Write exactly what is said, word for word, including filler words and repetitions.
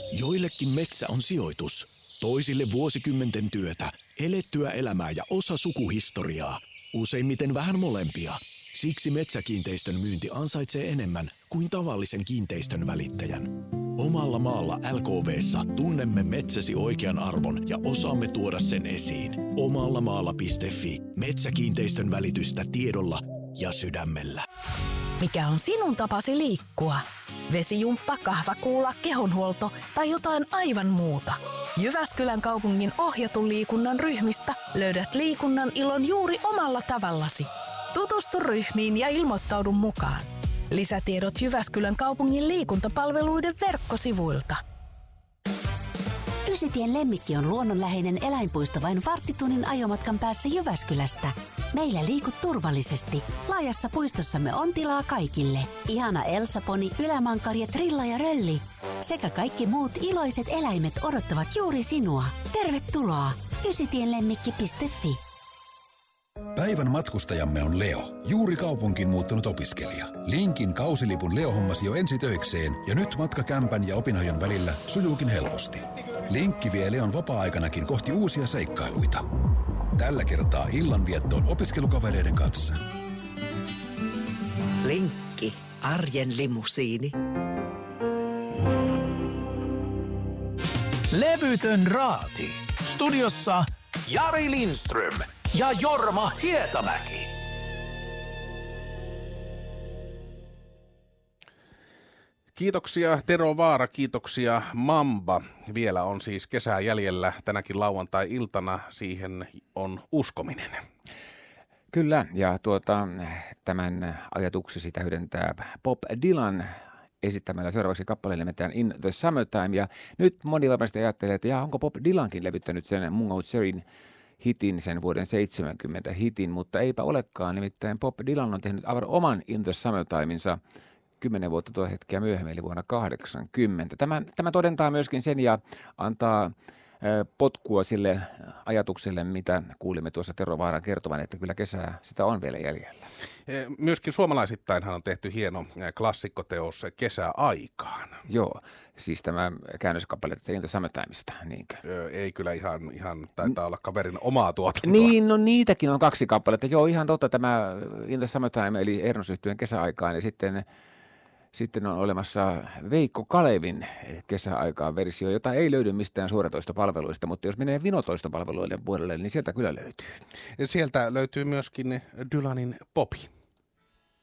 Joillekin metsä on sijoitus, toisille vuosikymmenten työtä, elettyä elämää ja osa sukuhistoriaa. Useimmiten vähän molempia. Siksi metsäkiinteistön myynti ansaitsee enemmän kuin tavallisen kiinteistön välittäjän. Omalla maalla L K V:ssa tunnemme metsäsi oikean arvon ja osaamme tuoda sen esiin. Omallamaalla piste fi. Metsäkiinteistön välitystä tiedolla ja sydämellä. Mikä on sinun tapasi liikkua? Vesijumppa, kahvakuula, kehonhuolto tai jotain aivan muuta? Jyväskylän kaupungin ohjatun liikunnan ryhmistä löydät liikunnan ilon juuri omalla tavallasi. Tutustu ryhmiin ja ilmoittaudu mukaan. Lisätiedot Jyväskylän kaupungin liikuntapalveluiden verkkosivuilta. Ysitien Lemmikki on luonnonläheinen eläinpuisto vain varttitunnin ajomatkan päässä Jyväskylästä. Meillä liikut turvallisesti. Laajassa puistossamme on tilaa kaikille. Ihana Elsa-poni, ylämankari, trilla ja rölli. Sekä kaikki muut iloiset eläimet odottavat juuri sinua. Tervetuloa! ysitienlemmikki piste fi. Päivän matkustajamme on Leo, juuri kaupunkiin muuttanut opiskelija. Linkin kausilipun Leo hommasi jo ensi töikseen ja nyt matka kämpän ja opinahjon välillä sujuukin helposti. Linkki vie Leon vapaa-aikanakin kohti uusia seikkailuita. Tällä kertaa illanviettoon opiskelukavereiden kanssa. Linkki, arjen limusiini. Levytön raati. Studiossa Jari Lindström ja Jorma Hietamäki. Kiitoksia Tero Vaara, kiitoksia Mamba. Vielä on siis kesää jäljellä tänäkin lauantai-iltana, siihen on uskominen. Kyllä, ja tuota, tämän ajatuksesi täydentää Bob Dylan esittämällä seuraavaksi kappaleelle nimeltään In the Summertime. Ja nyt moni varmasti ajattelee, että jaa, onko Bob Dylankin levyttänyt sen Mungo Jerryn hitin, sen vuoden seitsemänkymmentä hitin, mutta eipä olekaan. Nimittäin Bob Dylan on tehnyt aivan oman In the Summertimeinsa kymmenen vuotta tuo hetkeä myöhemmin, eli vuonna kahdeksankymmentä. Tämä, tämä todentaa myöskin sen ja antaa potkua sille ajatukselle, mitä kuulimme tuossa Tero Vaaran kertovan, että kyllä kesää sitä on vielä jäljellä. Myöskin suomalaisittainhan on tehty hieno klassikkoteos Kesäaikaan. Joo, siis tämä käännöskappale In the Summertimesta, niinkö? Ei kyllä ihan, ihan taitaa olla kaverin omaa tuotantoa. Niin, no niitäkin on kaksi kappaletta. Joo, ihan totta tämä In the Summertime, eli Ernos Yhtyeen Kesäaikaan, ja sitten Sitten on olemassa Veikko Kalevin Kesäaikaan versio, jota ei löydy mistään suoratoistopalveluista, mutta jos menee vinotoistopalveluiden puolelle, niin sieltä kyllä löytyy. Ja sieltä löytyy myöskin Dylanin Popi.